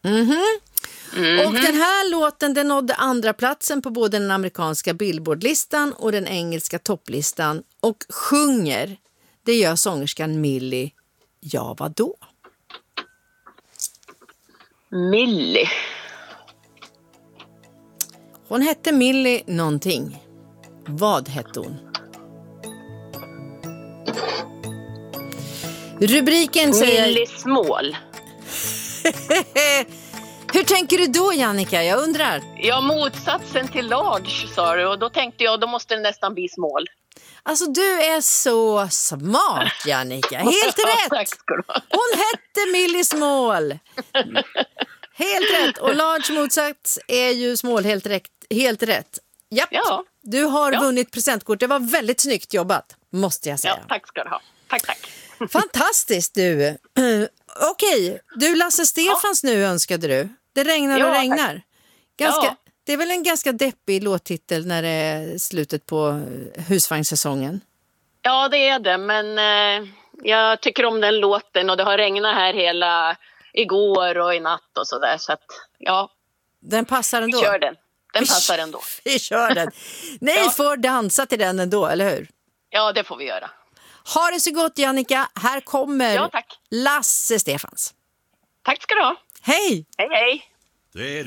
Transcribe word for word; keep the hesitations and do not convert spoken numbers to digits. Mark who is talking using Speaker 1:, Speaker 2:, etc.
Speaker 1: Mhm. Mm-hmm. Och den här låten, den nådde andra platsen på både den amerikanska Billboardlistan och den engelska topplistan. Och sjunger, det gör sångerskan Milli. Ja, vadå?
Speaker 2: Milli.
Speaker 1: Hon hette Milli någonting. Vad hette hon? Rubriken säger...
Speaker 2: Milli Small.
Speaker 1: Hur tänker du då, Jannica? Jag undrar.
Speaker 2: Ja, motsatsen till large, sa du. Och då tänkte jag, då måste det nästan bli small.
Speaker 1: Alltså, du är så smart, Jannica. Helt rätt!
Speaker 2: Tack ska du ha.
Speaker 1: Hon hette Milli Small. Helt rätt. Och large motsats är ju small, helt rätt. Helt rätt. Japp.
Speaker 2: Ja.
Speaker 1: Du har
Speaker 2: ja.
Speaker 1: vunnit presentkort. Det var väldigt snyggt jobbat, måste jag säga.
Speaker 2: Ja, tack ska du ha. Tack, tack.
Speaker 1: Fantastiskt, du. Uh, Okej, okay. Du Lasse Stefans ja. Nu önskade du. Det regnar och ja, regnar. Ganska, ja. Det är väl en ganska deppig låttitel när det är slutet på husvagnssäsongen.
Speaker 2: Ja, det är det. Men eh, jag tycker om den låten och det har regnat här hela igår och i natt och sådär. Så att, ja.
Speaker 1: Den passar ändå.
Speaker 2: Vi kör den. Den vi, passar ändå.
Speaker 1: Vi kör den. Ni ja. får dansa till den ändå, eller hur?
Speaker 2: Ja, det får vi göra.
Speaker 1: Ha det så gott, Jannica. Här kommer
Speaker 2: ja, tack.
Speaker 1: Lasse Stefans.
Speaker 2: Tack ska du ha.
Speaker 1: Hej!
Speaker 2: Hej, hej.